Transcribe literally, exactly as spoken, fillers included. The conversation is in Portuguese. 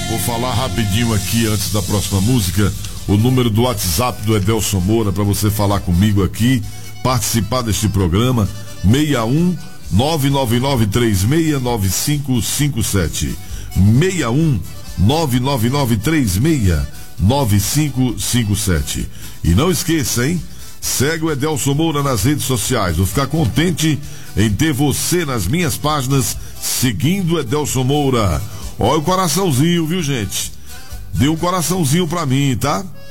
Vou falar rapidinho aqui antes da próxima música, o número do WhatsApp do Edelson Moura para você falar comigo aqui, participar deste programa, seis um nove nove nove três seis nove cinco cinco sete. seis um nove nove nove três seis nove cinco cinco sete. E não esqueça, hein? Segue o Edelson Moura nas redes sociais. Vou ficar contente em ter você nas minhas páginas seguindo o Edelson Moura. Olha o coraçãozinho, viu, gente? Dê um coraçãozinho pra mim, tá?